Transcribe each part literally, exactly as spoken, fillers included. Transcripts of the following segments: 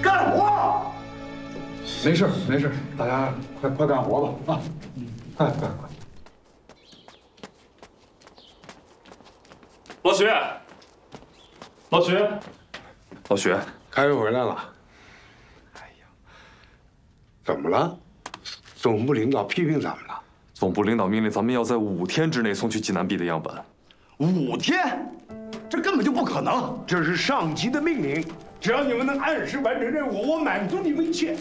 干活。 没事没事，大家快快干活吧啊！快快快！ 老许，老许，老许， 开会回来了。哎呀，怎么了？总部领导批评咱们了。 总部领导命令咱们要在五天之内送去济南 B 的样本。 五天？这根本就不可能！ 这是上级的命令，只要你们能按时完成任务，我满足你们一切。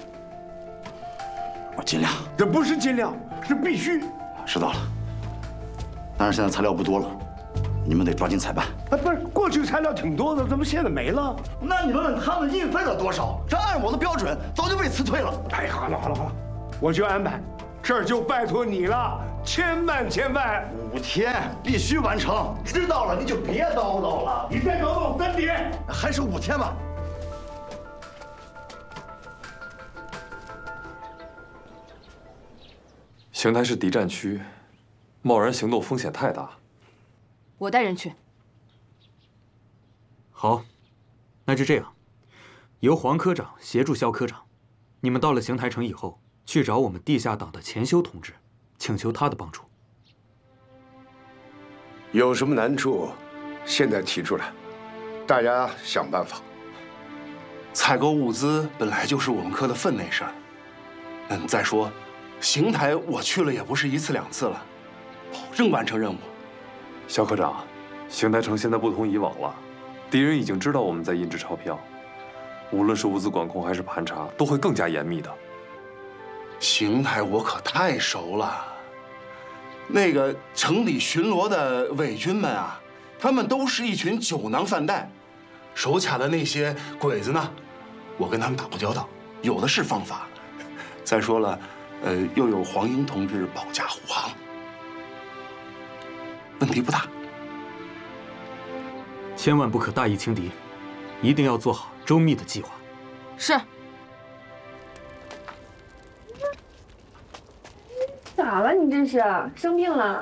我尽量。 这不是尽量，是必须。 知道了。但是现在材料不多了，你们得抓紧采办。 啊，不是，过去材料挺多的，怎么现在没了？ 那你问问他们运费了多少？这按我的标准，早就被辞退了。 哎，好了好了好了，我去安排。这儿就拜托你了，千万千万！ 五天必须完成，知道了你就别叨叨了。 你再叨叨三天， 还是五天吧。 邢台是敌占区，贸然行动风险太大。 我带人去。 好，那就这样，由黄科长协助肖科长，你们到了邢台城以后。去找我们地下党的钱修同志，请求他的帮助。 有什么难处，现在提出来，大家想办法。 采购物资本来就是我们科的分内事儿。嗯，再说，邢台我去了也不是一次两次了，保证完成任务。 肖科长，邢台城现在不同以往了，敌人已经知道我们在印制钞票，无论是物资管控还是盘查，都会更加严密的。 邢台我可太熟了，那个城里巡逻的伪军们啊，他们都是一群酒囊饭袋，手卡的那些鬼子呢，我跟他们打过交道，有的是方法。再说了，呃，又有黄英同志保驾护航，问题不大。 千万不可大意轻敌，一定要做好周密的计划。 是。 咋了？你这是生病了？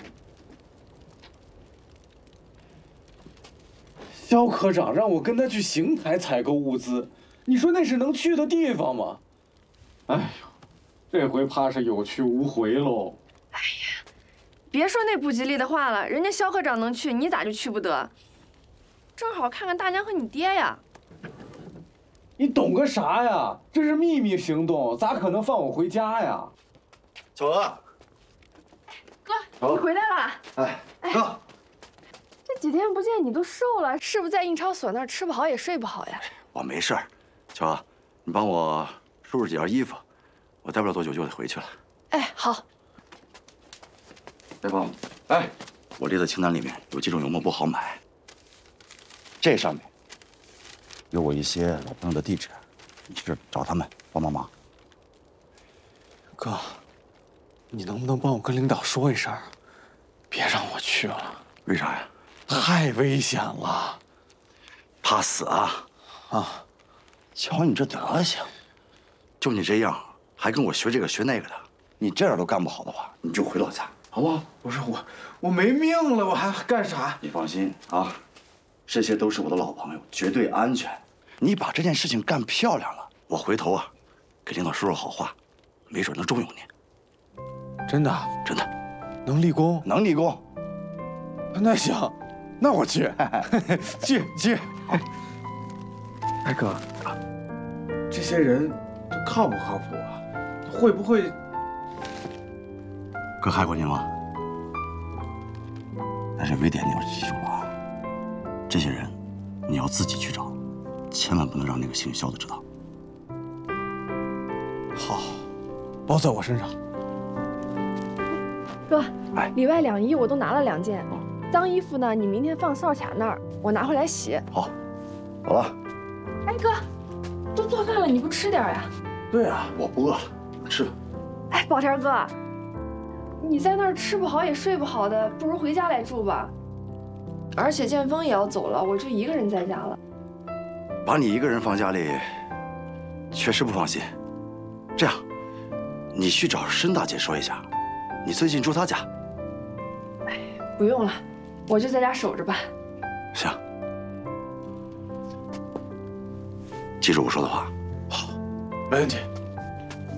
肖科长让我跟他去邢台采购物资，你说那是能去的地方吗？哎呦，这回怕是有去无回喽。 哎呀，别说那不吉利的话了，人家肖科长能去，你咋就去不得？正好看看大娘和你爹呀。 你懂个啥呀？这是秘密行动，咋可能放我回家呀？ 小娥， 哥，你回来了。 哎，哥， 这几天不见你都瘦了，是不是在印钞所那儿吃不好也睡不好呀？ 我没事儿。小娥，你帮我收拾几件衣服，我待不了多久就得回去了。 哎，好。 别帮我。哎，我列的清单里面有几种油墨不好买，这上面有我一些老朋友的地址，你去找他们帮帮忙。 哥。你能不能帮我跟领导说一声，别让我去了？ 为啥呀？ 太危险了， 怕死啊！啊！瞧你这德行，就你这样，还跟我学这个学那个的，你这样都干不好的话，你就回老家，好不好？ 不是我，我没命了，我还干啥？ 你放心啊，这些都是我的老朋友，绝对安全。你把这件事情干漂亮了，我回头啊，给领导说说好话，没准能重用你。 真的？ 真的， 能立功？ 能立功。 那行，那我去，去去。哎哥，这些人都靠不靠谱啊？会不会？ 哥害过你吗？但是有一点你要记住了啊，这些人你要自己去找，千万不能让那个姓肖的知道。 好，包在我身上。 哥，哎，里外两衣我都拿了两件，脏衣服呢，你明天放少卡那儿，我拿回来洗。 好，好了。 哎哥，都做饭了，你不吃点呀？ 对啊， 我不饿了，吃吧。 哎，宝天哥，你在那儿吃不好也睡不好的，不如回家来住吧。而且建峰也要走了，我就一个人在家了。 把你一个人放家里，确实不放心。这样，你去找申大姐说一下。你最近住她家？ 哎，不用了，我就在家守着吧。 行。 记住我说的话。 没问题。